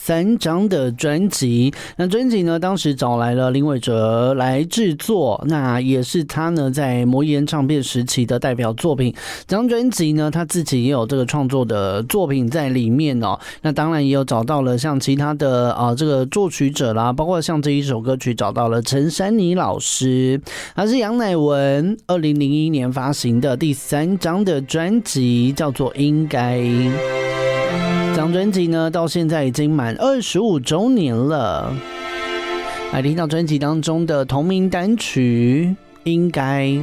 3张的专辑。那专辑呢，当时找来了林伟哲来制作，那也是他呢在魔岩唱片时期的代表作品。这张专辑呢，他自己也有这个创作的作品在里面哦。那当然也有找到了像其他的这个作曲者啦，包括像这一首歌曲找到了陈珊妮老师，他是杨乃文2001年发行的第3张的专辑，叫做《应该》。这张专辑呢，到现在已经满25周年了。来听到专辑当中的同名单曲《应该》。